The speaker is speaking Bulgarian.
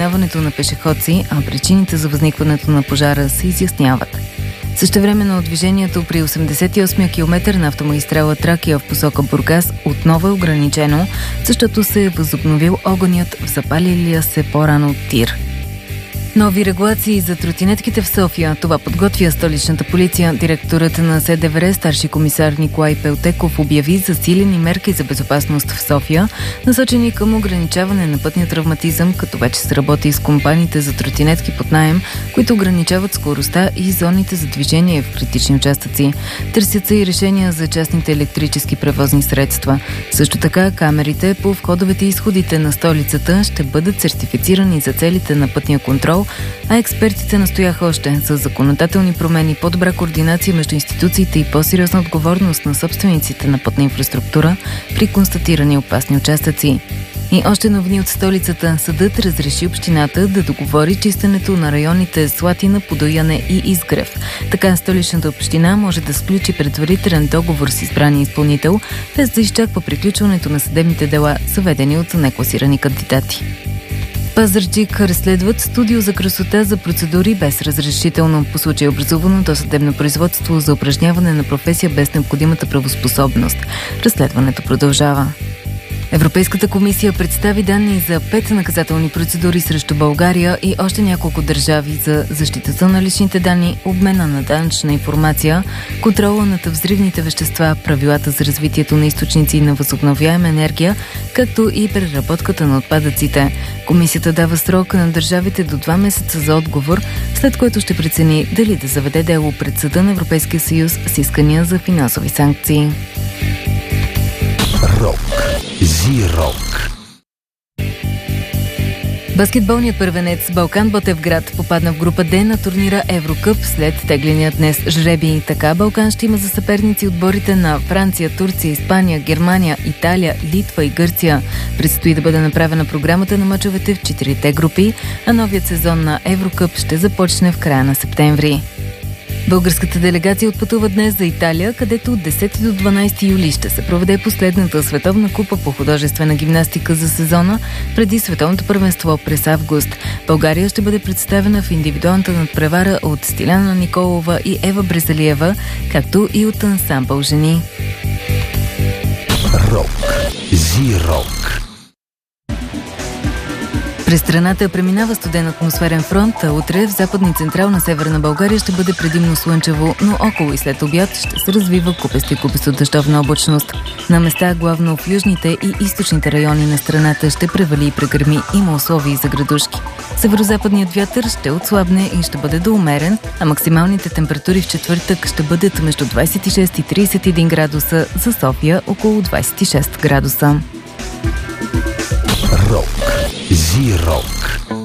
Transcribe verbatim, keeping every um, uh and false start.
преминаването на пешеходци, а причините за възникването на пожара се изясняват. Същевременно движението при осемдесет и осми километър на автомагистрала Тракия в посока Бургас отново е ограничено, защото се е възобновил огънят в запалилия се по-рано тир. Нови регулации за тротинетките в София. Това подготвя столичната полиция. Директорът на СДВР, старши комисар Николай Пелтеков, обяви засилени мерки за безопасност в София, насочени към ограничаване на пътния травматизъм, като вече се работи с компаниите за тротинетки под наем, които ограничават скоростта и зоните за движение в критични участъци. Търсят се и решения за частните електрически превозни средства. Също така, камерите по входовете и изходите на столицата ще бъдат сертифицирани за целите на пътния контрол, а експертите настояха още за законодателни промени, по-добра координация между институциите и по-сериозна отговорност на собствениците на пътна инфраструктура при констатирани опасни участъци. И още новини от столицата. Съдът разреши общината да договори чистенето на районите Слатина, Подуяне и Изгрев. Така столичната община може да сключи предварителен договор с избрания изпълнител, без да изчаква приключването на съдебните дела, заведени от некласирани кандидати. Пазарджик разследват студио за красота за процедури без разрешително. По случай образувано досъдебно производство за упражняване на професия без необходимата правоспособност. Разследването продължава. Европейската комисия представи данни за пет наказателни процедури срещу България и още няколко държави за защитата на личните данни, обмена на данъчна информация, контрола над взривните вещества, правилата за развитието на източници на възобновяема енергия, както и преработката на отпадъците. Комисията дава срок на държавите до два месеца за отговор, след което ще прецени дали да заведе дело пред Съда на Европейския съюз с искания за финансови санкции. Рок. Зи-рок. Баскетболният първенец Балкан Ботевград попадна в група Д на турнира Еврокъп след тегления днес жребий. Така Балкан ще има за съперници отборите на Франция, Турция, Испания, Германия, Италия, Литва и Гърция. Предстои да бъде направена програмата на мачовете в четирите групи, а новият сезон на Еврокъп ще започне в края на септември. Българската делегация отпътува днес за Италия, където от десети до дванадесети юли ще се проведе последната световна купа по художествена гимнастика за сезона преди световното първенство през август. България ще бъде представена в индивидуалната надпревара от Стиляна Николова и Ева Брезалиева, както и от ансамбъл жени. Рок. Зи-рок. През страната преминава студен атмосферен фронт, а утре в западна и централна северна България ще бъде предимно слънчево, но около и след обяд ще се развива купеста и купеста дъждовна облачност. На места, главно в южните и източните райони на страната, ще превали и прегърми, има условия за градушки. Северозападният вятър ще отслабне и ще бъде доумерен, а максималните температури в четвъртък ще бъдат между двадесет и шест и тридесет и един градуса, за София около двадесет и шест градуса. Рок. Зи-рок.